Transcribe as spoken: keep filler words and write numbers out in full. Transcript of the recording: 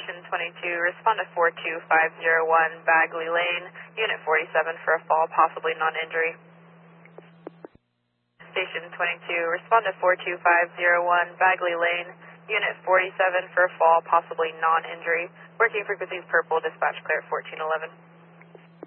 Station twenty-two, respond to four two five zero one Bagley Lane, Unit forty-seven for a fall, possibly non-injury. Station twenty-two, respond to four two five zero one Bagley Lane, Unit forty-seven for a fall, possibly non-injury. Working frequencies purple, dispatch clear at fourteen eleven.